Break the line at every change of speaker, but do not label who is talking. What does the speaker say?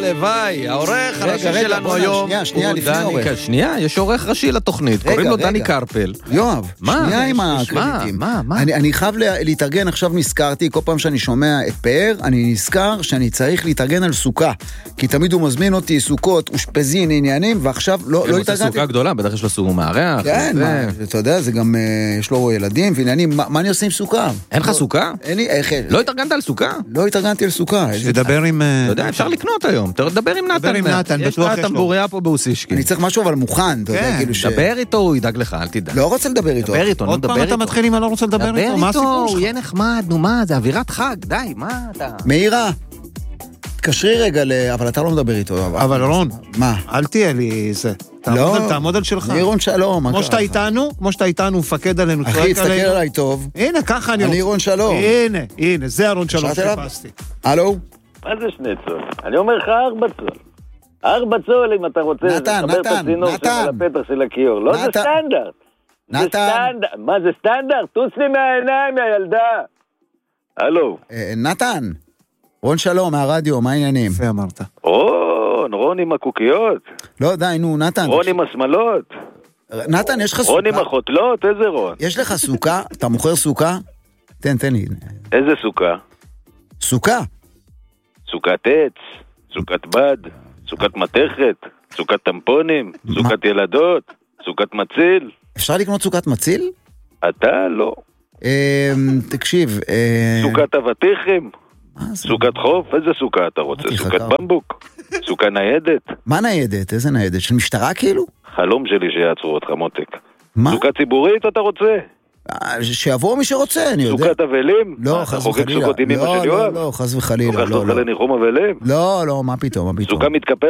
הלוואי, העורך הראשי שלנו היום.
שנייה, לפני עורך.
שנייה, יש עורך ראשי לתוכנית, קוראים לו דני קרפל.
יואב, שנייה עם הקרדיטים. אני חייב להתארגן, עכשיו נזכרתי, כל פעם שאני שומע את פאר, אני נזכר שאני צריך להתארגן על סוכה, כי תמיד הוא מזמין אותי סוכות, אושפזין, עניינים, ועכשיו לא התארגנתי.
סוכה גדולה, בטח יש לו סוג מארח.
כן, אתה יודע, זה גם, יש לו ילדים ועניינים, מה אני עושה עם סוכה?
אין לך סוכה?
אין לי,
לא התארגנת על סוכה?
לא התארגנתי על סוכה.
תדבר עם...
אתה יודע, אפשר לקנות היום. תדבר עם נתן.
יש לו
טמבוריה פה באוסישקי.
אני צריך משהו אבל מוכן, אתה יודע, כאילו ש...
דבר איתו, הוא ידאג לך, אל תדע.
לא רוצה לדבר איתו.
דבר איתו,
עוד פעם אתה מתחיל אם אני לא רוצה לדבר איתו, מה הסיפור שלך?
הוא יהיה נחמד, נו מה, זה אווירת חג, די, מה אתה...
מאירה, תקשרי רגע אבל אתה לא מדבר איתו.
אבל רון,
מה?
אל תהיה לי זה. תעמוד על שלך.
רון שלום.
כמו שאתה איתנו, מפקד עלינו.
אחי, תסתכל עליי טוב.
הנה, ככה
אני רון שלום.
הנה, זה הרון שלום שחיפשתי.
הלו?
מה זה 2 צול? אני אומר לך 4 צול. 4 צול אם אתה רוצה לחבר את הצינור של הפתח של הכיור. לא, זה סטנדרט.
נתן.
מה זה סטנדרט? תוץ לי מהעיניים, הילדה. הלו.
נתן. רון שלום, מהרדיו, מה העניינים?
יפה אמרת.
רון עם הקוקיות.
לא, די, נו, נתן.
רון עם השמלות.
נתן, יש לך סוכה?
רון עם החותלות, איזה רון?
יש לך סוכה? אתה מוכר סוכה? תן לי.
איזה סוכה?
סוכה?
סוכת עץ, סוכת בד, סוכת מתכת, סוכת טמפונים, סוכת ילדות, סוכת מציל.
אפשר לקנות סוכת מציל?
אתה לא.
תקשיב.
סוכת אבטיחים, סוכת חוף, איזה סוכה אתה רוצה? סוכת במבוק, סוכה ניידת.
מה ניידת? איזה ניידת? של משטרה כאילו?
חלום שלי שיעצרו אותך מותק.
מה?
סוכה ציבורית אתה רוצה?
שיבוא מי שרוצה, אני יודע.
סוכת אבלים?
לא, חס וחלילה.
לא, חס וחלילה.
לא, חס וחלילה.
לא, ניחום אבלים?
לא, מה פתאום.
סוכה מתקפלת?